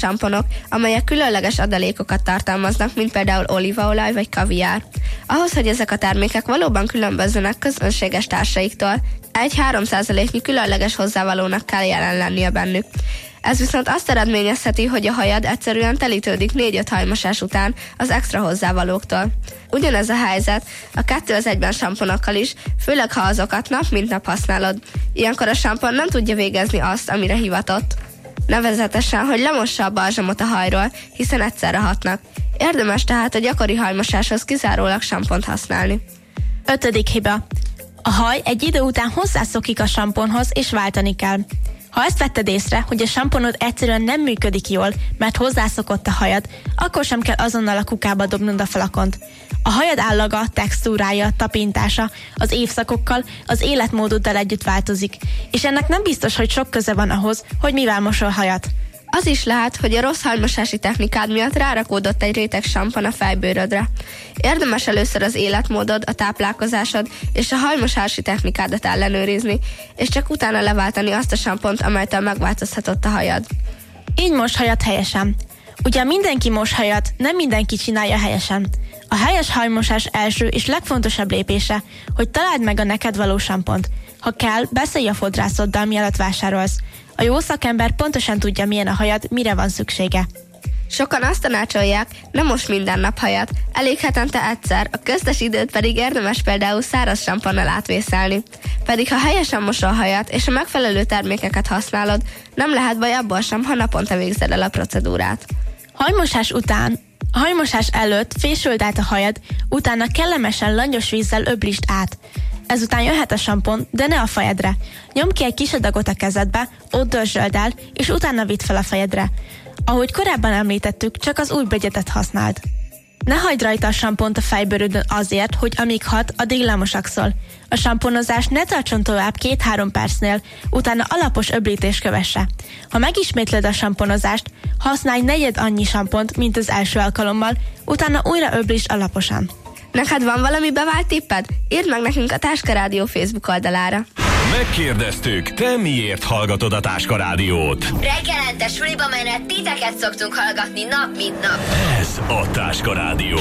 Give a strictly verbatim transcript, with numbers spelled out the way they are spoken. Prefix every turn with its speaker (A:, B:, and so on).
A: samponok, amelyek különleges adalékokat tartalmaznak, mint például olívaolaj vagy kaviár. Ahhoz, hogy ezek a termékek valóban különbözzenek közönséges társaiktól, egy-három százaléknyi különleges hozzávalónak kell jelen lennie bennük. Ez viszont azt eredményezheti, hogy a hajad egyszerűen telítődik négy-öt hajmosás után az extra hozzávalóktól. Ugyanez a helyzet a kettő az egyben samponokkal is, főleg ha azokat nap mint nap használod. Ilyenkor a sampon nem tudja végezni azt, amire hivatott. Nevezetesen, hogy lemossa a balzsamot a hajról, hiszen egyszerre hatnak. Érdemes tehát a gyakori hajmosáshoz kizárólag sampont használni.
B: Ötödik hiba. A haj egy idő után hozzászokik a samponhoz, és váltani kell. Ha ezt vetted észre, hogy a samponod egyszerűen nem működik jól, mert hozzászokott a hajad, akkor sem kell azonnal a kukába dobnod a flakont. A hajad állaga, textúrája, tapintása az évszakokkal, az életmódoddal együtt változik, és ennek nem biztos, hogy sok köze van ahhoz, hogy mivel mosol hajat.
A: Az is lehet, hogy a rossz hajmosási technikád miatt rárakódott egy réteg sampon a fejbőrödre. Érdemes először az életmódod, a táplálkozásod és a hajmosási technikádat ellenőrizni, és csak utána leváltani azt a sampont, amelytől megváltozhatott a hajad.
B: Így mos hajat helyesen. Ugyan mindenki mos hajat, nem mindenki csinálja helyesen. A helyes hajmosás első és legfontosabb lépése, hogy találd meg a neked való sampont. Ha kell, beszélj a fodrászoddal, mielőtt vásárolsz. A jó szakember pontosan tudja, milyen a hajad, mire van szüksége.
A: Sokan azt tanácsolják, nem most minden nap hajat, elég hetente egyszer, a köztes időt pedig érdemes például száraz samponnal átvészelni. Pedig ha helyesen mosol a hajat és a megfelelő termékeket használod, nem lehet baj abból sem, ha naponta végzed el a procedúrát.
B: Hajmosás után, a hajmosás előtt fésüld át a hajad, utána kellemesen langyos vízzel öblítsd át. Ezután jöhet a sampon, de ne a fejedre. Nyomd ki egy kis adagot a kezedbe, ott dörzsöld el, és utána vidd fel a fejedre. Ahogy korábban említettük, csak az új begyetet használd. Ne hagyd rajta a sampont a fejbőrödön azért, hogy amíg hat, addig lemosakszol. A samponozás ne tartson tovább két-három percnél, utána alapos öblítés kövesse. Ha megismétled a samponozást, használj negyed annyi sampont, mint az első alkalommal, utána újra öblítsd alaposan.
A: Neked van valami bevált tipped? Írd meg nekünk a Táska Rádió Facebook oldalára.
C: Megkérdeztük, te miért hallgatod a Táska Rádiót?
D: Reggelente suliba menet titeket szoktunk hallgatni nap mint nap.
C: Ez a Táska Rádió.